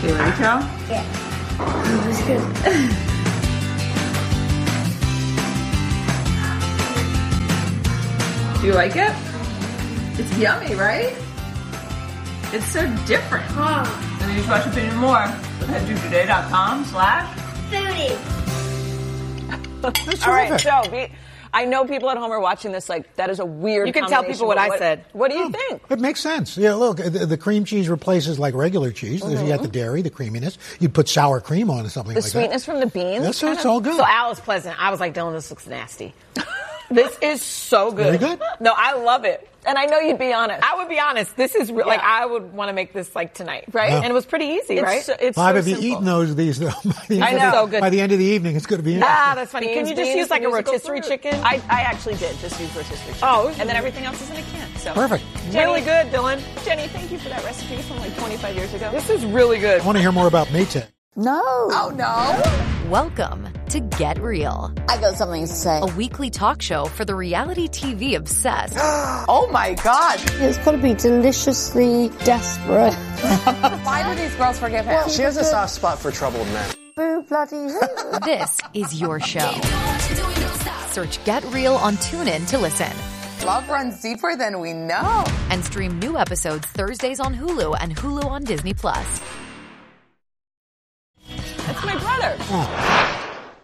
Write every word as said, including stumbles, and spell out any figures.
You ready, Carol? Yeah. It was good. Do you like it? It's yummy, right? It's so different. Huh. So you just watch a bit more. Head to today.com slash Foodie. All right, so we, I know people at home are watching this like, that is a weird You can tell combination, people what but I said. What do you think? It makes sense. Yeah, look, the, the cream cheese replaces like regular cheese. Mm-hmm. You got the dairy, the creaminess. You'd put sour cream on or something The like sweetness that. from the beans. That's so kind it's of- all good. So Al was pleasant. I was like, Dylan, this looks nasty. This is so good. Very good. No, I love it. And I know you'd be honest. I would be honest. This is re- Yeah. like I would want to make this like tonight, Right? Yeah. And it was pretty easy, It's right? so, it's Five so of you simple. eating those these though. By the, I end know. of So the, good. by the end of the evening, it's going to be interesting. Ah, that's funny. Can Beans, you just beans, use like a musical rotisserie fruit. chicken? I, I actually did just use rotisserie chicken. Oh, and then everything else is in a can. So Perfect. Really good, Dylan. Jenny, thank you for that recipe from like twenty-five years ago. This is really good. I want to hear more about Maytag. No. Oh, no. Welcome to Get Real, I got something to say. a weekly talk show for the reality T V obsessed. Oh, my God. It's got to be deliciously desperate. Why do these girls forgive him? She has a soft spot for troubled men. Boo bloody who? This is your show. Search Get Real on TuneIn to listen. Love runs deeper than we know. And stream new episodes Thursdays on Hulu and Hulu on Disney Plus. That's my brother. Oh.